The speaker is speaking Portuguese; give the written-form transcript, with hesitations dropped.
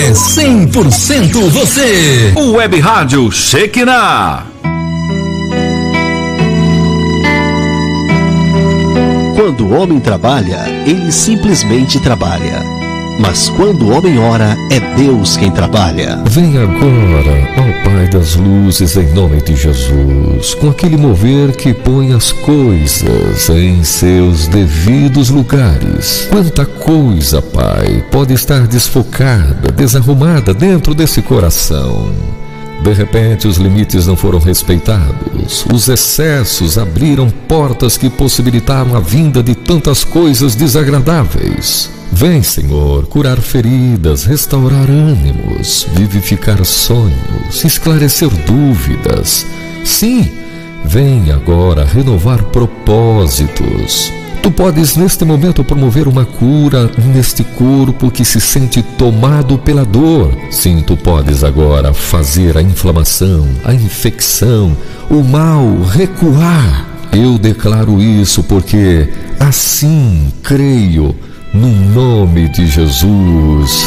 é 100% você. O Web Rádio Shekinah. Quando o homem trabalha, ele simplesmente trabalha. Mas quando o homem ora, é Deus quem trabalha. Vem agora, ó Pai das luzes, em nome de Jesus, com aquele mover que põe as coisas em seus devidos lugares. Quanta coisa, Pai, pode estar desfocada, desarrumada dentro desse coração. De repente, os limites não foram respeitados. Os excessos abriram portas que possibilitaram a vinda de tantas coisas desagradáveis. Vem, Senhor, curar feridas, restaurar ânimos, vivificar sonhos, esclarecer dúvidas. Sim, vem agora renovar propósitos. Tu podes neste momento promover uma cura neste corpo que se sente tomado pela dor. Sim, tu podes agora fazer a inflamação, a infecção, o mal recuar. Eu declaro isso porque assim creio no nome de Jesus.